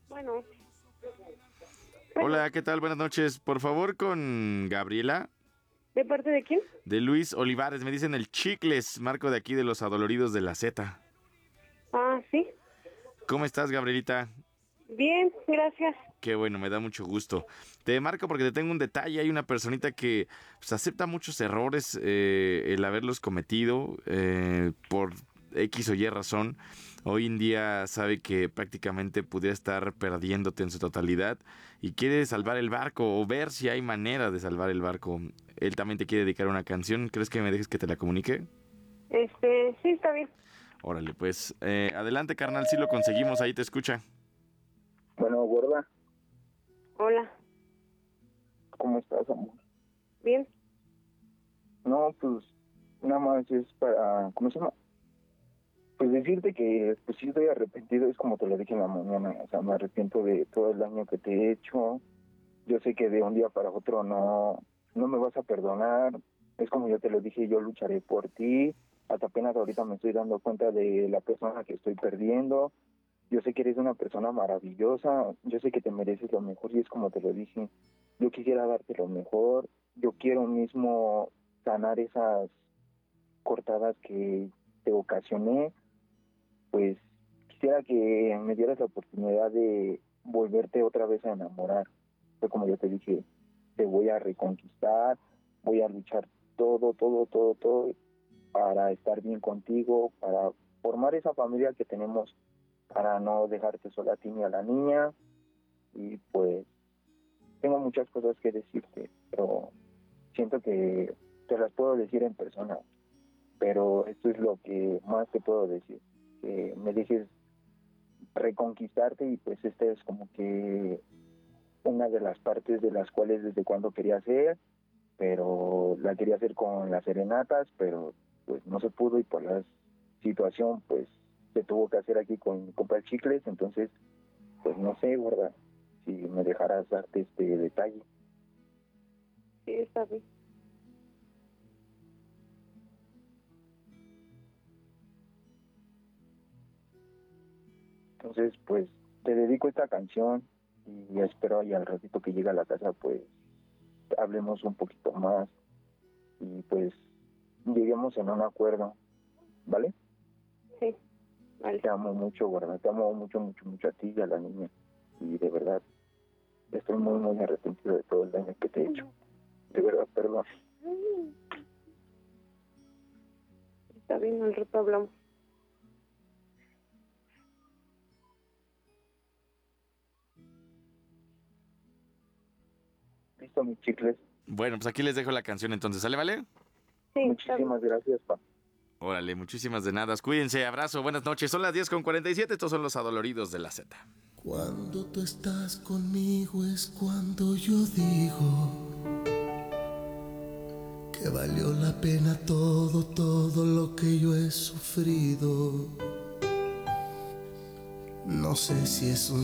Bueno, Hola, ¿qué tal? Buenas noches. Por favor, con Gabriela, ¿de parte de quién? de Luis Olivares. Me dicen el Chicles, Marco de aquí de los Adoloridos de la Z. Ah, sí. ¿Cómo estás, Gabrielita? Bien, gracias. Qué bueno, me da mucho gusto. Te marco porque te tengo un detalle. Hay una personita que pues, acepta muchos errores, el haberlos cometido por X o Y razón. Hoy en día sabe que prácticamente pudiera estar perdiéndote en su totalidad y quiere salvar el barco o ver si hay manera de salvar el barco. Él también te quiere dedicar una canción. ¿Crees que me dejes que te la comunique? Sí, está bien. Órale, pues adelante, carnal, si lo conseguimos, ahí te escucha. Bueno, gorda, Hola. ¿cómo estás, amor? Bien. No, pues nada más es para, ¿cómo se llama? Pues decirte que pues sí estoy arrepentido, es como te lo dije en la mañana, o sea, me arrepiento de todo el daño que te he hecho. Yo sé que de un día para otro no me vas a perdonar. Es como yo te lo dije, yo lucharé por ti. Hasta apenas ahorita me estoy dando cuenta de la persona que estoy perdiendo. Yo sé que eres una persona maravillosa, yo sé que te mereces lo mejor y es como te lo dije. Yo quisiera darte lo mejor, yo quiero mismo sanar esas cortadas que te ocasioné, pues quisiera que me dieras la oportunidad de volverte otra vez a enamorar. Fue como yo te dije, te voy a reconquistar, voy a luchar todo para estar bien contigo, para formar esa familia que tenemos, para no dejarte sola a ti ni a la niña. Y pues tengo muchas cosas que decirte, pero siento que te las puedo decir en persona, pero esto es lo que más te puedo decir, que me dejes reconquistarte y pues esta es como que una de las partes de las cuales desde cuando quería hacer, pero la quería hacer con las serenatas, pero pues no se pudo y por la situación pues se tuvo que hacer aquí con mi compa el Chicles, entonces pues no sé, gorda, si me dejarás darte este detalle. Sí, está bien. Entonces pues te dedico esta canción y espero ahí al ratito que llegue a la casa pues hablemos un poquito más y pues lleguemos en un acuerdo, ¿vale? Sí, vale. Te amo mucho, gorda, te amo mucho a ti y a la niña y de verdad estoy muy arrepentido de todo el daño que te he hecho. De verdad, perdón. Está bien, al rato hablamos. Listo, mis chicles. Bueno, pues aquí les dejo la canción entonces, ¿sale, vale? Sí, está bien. Muchísimas gracias, pa. Órale, muchísimas de nada. Cuídense, abrazo, buenas noches. Son las 10:47, estos son los Adoloridos de la Z. Cuando tú estás conmigo es cuando yo digo que valió la pena todo lo que yo he sufrido. No sé si es un